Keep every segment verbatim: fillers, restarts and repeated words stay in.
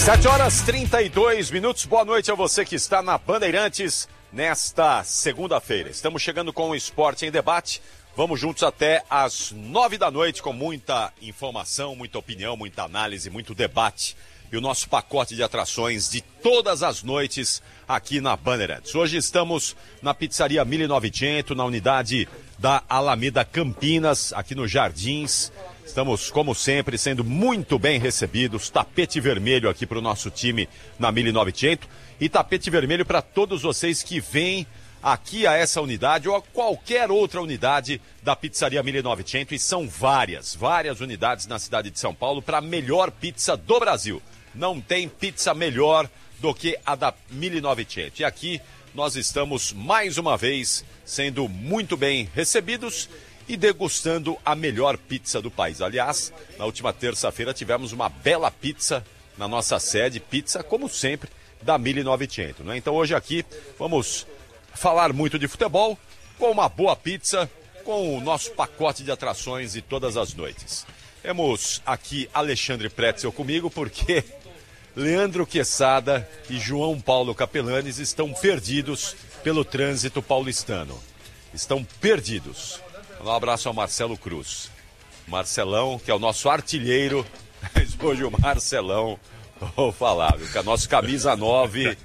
sete horas e trinta e dois minutos. Boa noite a você que está na Bandeirantes nesta segunda-feira. Estamos chegando com o Esporte em Debate. Vamos juntos até às nove da noite com muita informação, muita opinião, muita análise, muito debate. E o nosso pacote de atrações de todas as noites aqui na Bandeirantes. Hoje estamos na Pizzaria mille e novecentos, na unidade da Alameda Campinas, aqui nos Jardins. Estamos, como sempre, sendo muito bem recebidos. Tapete vermelho aqui para o nosso time na mille e novecentos. E tapete vermelho para todos vocês que vêm aqui a essa unidade ou a qualquer outra unidade da Pizzaria mille e novecentos. E são várias, várias unidades na cidade de São Paulo para a melhor pizza do Brasil. Não tem pizza melhor do que a da mille e novecentos. E aqui nós estamos, mais uma vez, sendo muito bem recebidos e degustando a melhor pizza do país. Aliás, na última terça-feira tivemos uma bela pizza na nossa sede, pizza, como sempre, da mille e novecentos, né? Então hoje aqui vamos falar muito de futebol, com uma boa pizza, com o nosso pacote de atrações de todas as noites. Temos aqui Alexandre Pretzel comigo, porque Leandro Quesada e João Paulo Capelanes estão perdidos pelo trânsito paulistano. Estão perdidos. Um abraço ao Marcelo Cruz. Marcelão, que é o nosso artilheiro. Hoje o Marcelão, vou falar, viu? Que a nossa camisa nove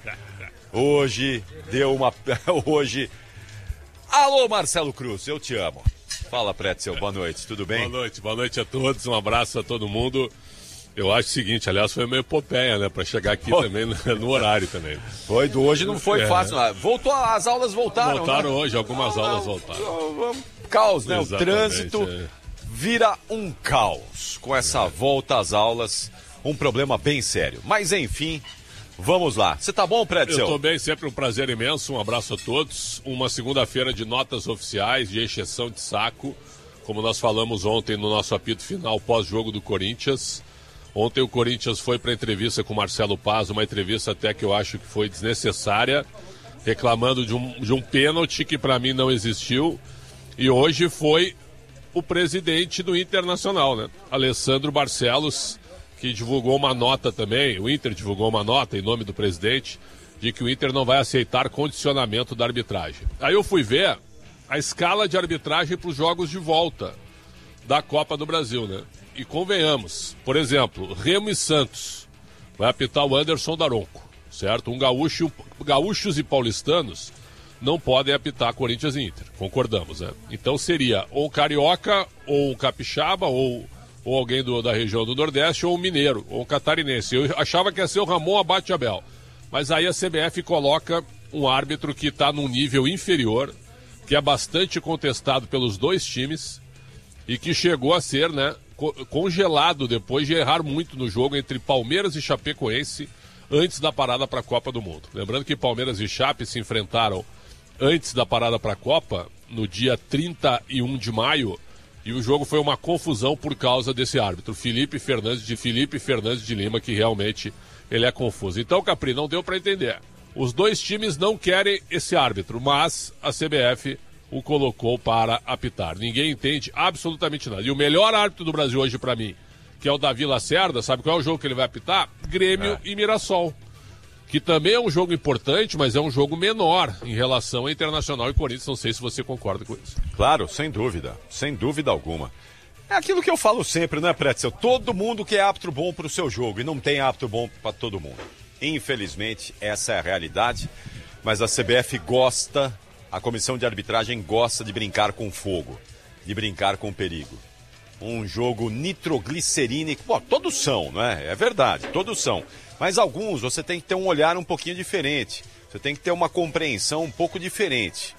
hoje deu uma... Hoje... Alô, Marcelo Cruz, eu te amo. Fala, Pretzel, boa noite, tudo bem? Boa noite, boa noite a todos, um abraço a todo mundo. Eu acho o seguinte, aliás, foi uma epopeia, né, pra chegar aqui oh. também no, no horário também. Foi, do hoje não foi é. fácil, não. Voltou, as aulas voltaram, Voltaram né? hoje, algumas ah, aulas voltaram. Caos, né? Exatamente, o trânsito é. vira um caos com essa é. volta às aulas, um problema bem sério. Mas, enfim, vamos lá. Você tá bom, Pretzel? Eu tô bem, sempre um prazer imenso, um abraço a todos. Uma segunda-feira de notas oficiais, de encheção de saco, como nós falamos ontem no nosso apito final pós-jogo do Corinthians. Ontem o Corinthians foi para a entrevista com o Marcelo Paz, uma entrevista até que eu acho que foi desnecessária, reclamando de um, de um pênalti que para mim não existiu. E hoje foi o presidente do Internacional, né? Alessandro Barcelos, que divulgou uma nota também, o Inter divulgou uma nota em nome do presidente, de que o Inter não vai aceitar condicionamento da arbitragem. Aí eu fui ver a escala de arbitragem para os jogos de volta da Copa do Brasil, né? E convenhamos, por exemplo, Remo e Santos vai apitar o Anderson Daronco, certo? Um gaúcho, gaúchos e paulistanos não podem apitar Corinthians e Inter, concordamos, né? Então seria ou carioca, ou capixaba, ou, ou alguém do, da região do Nordeste, ou mineiro, ou catarinense. Eu achava que ia ser o Ramon Abate Abel, mas aí a C B F coloca um árbitro que está num nível inferior, que é bastante contestado pelos dois times e que chegou a ser, né, congelado depois de errar muito no jogo entre Palmeiras e Chapecoense antes da parada para a Copa do Mundo. Lembrando que Palmeiras e Chape se enfrentaram antes da parada para a Copa, no dia trinta e um de maio, e o jogo foi uma confusão por causa desse árbitro, Felipe Fernandes de Felipe Fernandes de Lima, que realmente ele é confuso. Então, Capri, não deu para entender. Os dois times não querem esse árbitro, mas a C B F o colocou para apitar. Ninguém entende absolutamente nada. E o melhor árbitro do Brasil hoje para mim, que é o Davi Lacerda, sabe qual é o jogo que ele vai apitar? Grêmio é. e Mirassol. Que também é um jogo importante, mas é um jogo menor em relação a Internacional e Corinthians. Não sei se você concorda com isso. Claro, sem dúvida. Sem dúvida alguma. É aquilo que eu falo sempre, né, Pretzel? Todo mundo quer árbitro bom para o seu jogo e não tem árbitro bom para todo mundo. Infelizmente, essa é a realidade. Mas a C B F gosta, a comissão de arbitragem gosta de brincar com fogo, de brincar com perigo. Um jogo nitroglicerínico. Bom, todos são, não é? É verdade, todos são. Mas alguns você tem que ter um olhar um pouquinho diferente. Você tem que ter uma compreensão um pouco diferente.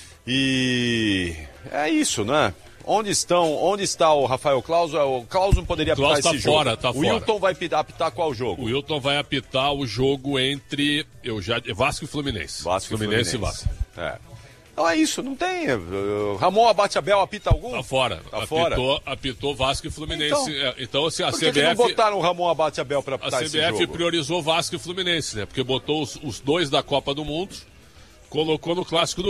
E é isso, né? Onde estão, onde está o Rafael Claus? O Claus não poderia apitar Claus tá esse fora, jogo. Tá o fora. Wilton vai apitar qual jogo? O Wilton vai apitar o jogo entre eu já, Vasco e Fluminense. Vasco Fluminense e Fluminense. Vasco. É. Então é isso, não tem. Ramon Abate Abel apita algum? Tá fora. Tá apitou, fora. Apitou Vasco e Fluminense. Então, é, então assim, a por C B F. Que não botaram o Ramon Abate Abel para apitar esse jogo? A C B F priorizou Vasco e Fluminense, né? Porque botou os, os dois da Copa do Mundo, colocou no Clássico do